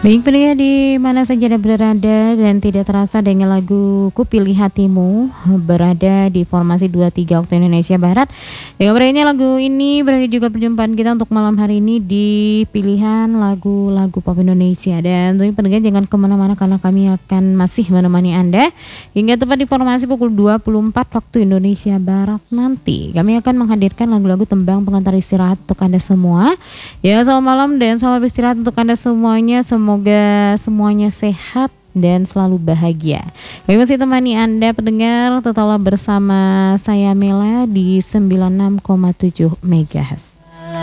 Baik pendengar di mana saja Anda berada dan tidak terasa dengan lagu Ku Pilih Hatimu berada di formasi 23 waktu Indonesia Barat. Dengan berakhirnya lagu ini berakhir juga perjumpaan kita untuk malam hari ini di pilihan lagu-lagu pop Indonesia. Dan tentunya pendengar jangan kemana-mana karena kami akan masih menemani Anda hingga tepat di formasi pukul 24 waktu Indonesia Barat nanti. Kami akan menghadirkan lagu-lagu tembang pengantar istirahat untuk Anda semua. Ya, selamat malam dan selamat beristirahat untuk Anda semuanya. Semoga semuanya sehat dan selalu bahagia. Kami masih temani Anda pendengar, tetaplah bersama saya Mela di 96,7 MHz.